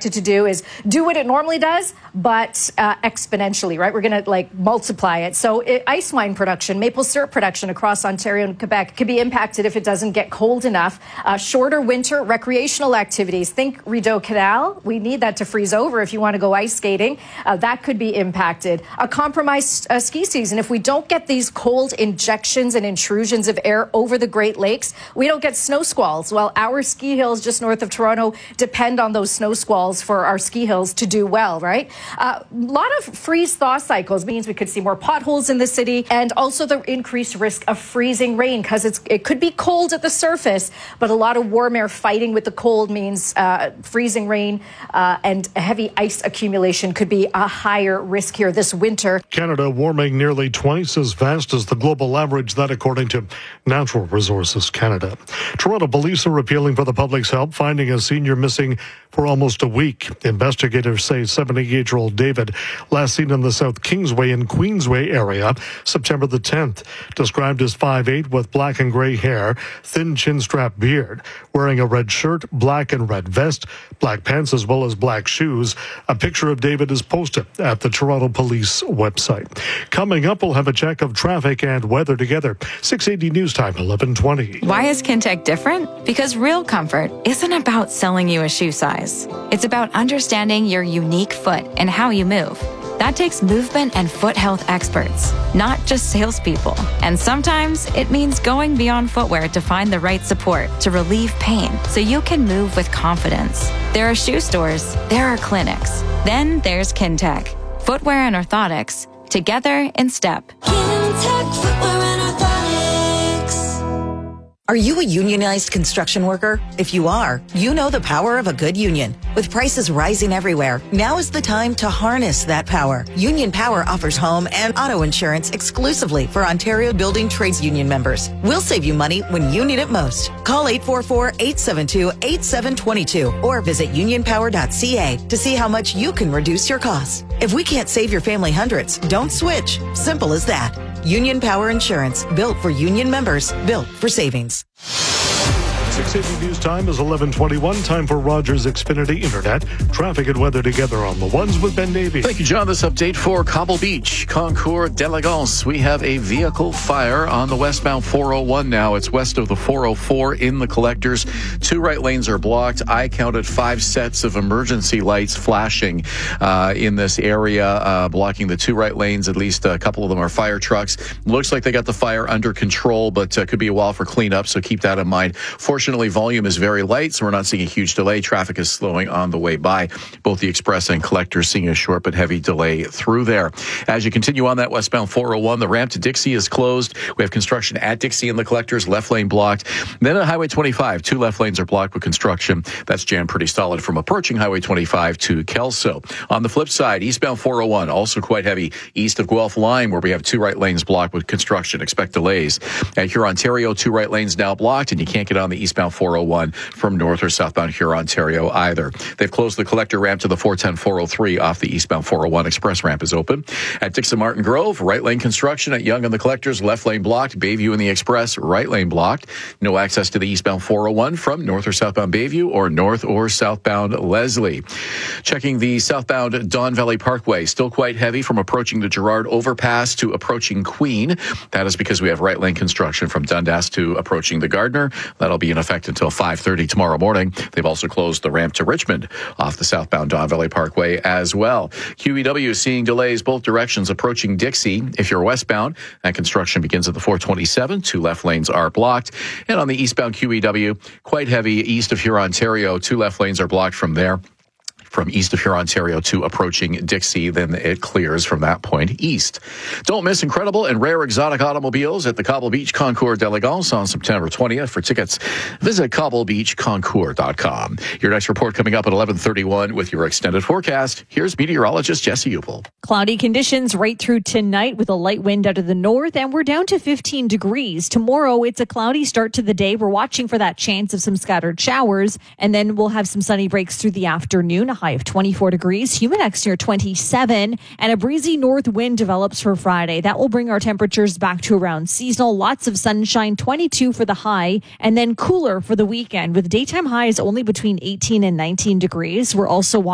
expected to do is do what it normally does, but exponentially, right? We're going to multiply it. So ice wine production, maple syrup production across Ontario and Quebec could be impacted if it doesn't get cold enough. Shorter winter recreational activities. Think Rideau Canal. We need that to freeze over if you want to go ice skating. That could be impacted. A compromised ski season. If we don't get these cold injections and intrusions of air over the Great Lakes, we don't get snow squalls. Well, our ski hills just north of Toronto depend on those snow squalls for our ski hills to do well, right? A lot of freeze-thaw cycles means we could see more potholes in the city, and also the increased risk of freezing rain because it could be cold at the surface, but a lot of warm air fighting with the cold means freezing rain and heavy ice accumulation could be a higher risk here this winter. Canada warming nearly twice as fast as the global average, that according to Natural Resources Canada. Toronto police are appealing for the public's help, finding a senior missing for almost a week. Investigators say 78-year-old David, last seen in the South Kingsway and Queensway area, September the 10th, described as 5'8" with black and gray hair, thin chin-strap beard, wearing a red shirt, black and red vest, black pants, as well as black shoes. A picture of David is posted at the Toronto Police website. Coming up, we'll have a check of traffic and weather together. 680 News Time, 11:20. Why is Kintec different? Because real comfort isn't about selling you a shoe size. It's about understanding your unique foot and how you move. That takes movement and foot health experts, not just salespeople. And sometimes it means going beyond footwear to find the right support to relieve pain so you can move with confidence. There are shoe stores, there are clinics, then there's Kintec. Footwear and orthotics, together in step. Kintec Footwear and Orthotics. Are you a unionized construction worker? If you are, you know the power of a good union. With prices rising everywhere, now is the time to harness that power. Union Power offers home and auto insurance exclusively for Ontario Building Trades Union members. We'll save you money when you need it most. Call 844-872-8722 or visit unionpower.ca to see how much you can reduce your costs. If we can't save your family hundreds, don't switch. Simple as that. Union Power Insurance, built for union members, built for savings. 680 News Time is 11:21. Time for Rogers Xfinity Internet. Traffic and weather together on the ones with Ben Davey. Thank you, John. This update for Cobble Beach, Concours d'Elegance. We have a vehicle fire on the westbound 401 now. It's west of the 404 in the collectors. 2 right lanes are blocked. I counted 5 sets of emergency lights flashing in this area, blocking the 2 right lanes. At least a couple of them are fire trucks. Looks like they got the fire under control, but could be a while for cleanup, so keep that in mind. Fortunately, volume is very light, so we're not seeing a huge delay. Traffic is slowing on the way by. Both the express and collectors seeing a short but heavy delay through there. As you continue on that westbound 401, the ramp to Dixie is closed. We have construction at Dixie and the collectors, left lane blocked. Then on Highway 25, 2 left lanes are blocked with construction. That's jammed pretty solid from approaching Highway 25 to Kelso. On the flip side, eastbound 401, also quite heavy east of Guelph Line, where we have 2 right lanes blocked with construction. Expect delays. At Hurontario, 2 right lanes now blocked, and you can't get on the eastbound 401 from north or southbound Hurontario either. They've closed the collector ramp to the 410-403 off the eastbound 401. Express ramp is open. At Dixon Martin Grove, right lane construction at Yonge and the collectors, left lane blocked. Bayview and the Express, right lane blocked. No access to the eastbound 401 from north or southbound Bayview or north or southbound Leslie. Checking the southbound Don Valley Parkway, still quite heavy from approaching the Gerrard overpass to approaching Queen. That is because we have right lane construction from Dundas to approaching the Gardner. That'll be in effect until 5:30 tomorrow morning. They've also closed the ramp to Richmond off the southbound Don Valley Parkway as well. QEW seeing delays both directions approaching Dixie. If you're westbound, that construction begins at the 427. 2 left lanes are blocked. And on the eastbound QEW, quite heavy east of Hurontario. 2 left lanes are blocked from there. From east of Hurontario to approaching Dixie, then it clears from that point east. Don't miss incredible and rare exotic automobiles at the Cobble Beach Concours d'Elegance on September 20th. For tickets, visit cobblebeachconcours.com. Your next report coming up at 11:31 with your extended forecast. Here's meteorologist Jesse Upel. Cloudy conditions right through tonight with a light wind out of the north, and we're down to 15 degrees. Tomorrow, it's a cloudy start to the day. We're watching for that chance of some scattered showers, and then we'll have some sunny breaks through the afternoon. A high of 24 degrees, Humidex near 27, and a breezy north wind develops for Friday. That will bring our temperatures back to around seasonal. Lots of sunshine, 22 for the high, and then cooler for the weekend with daytime highs only between 18 and 19 degrees. We're also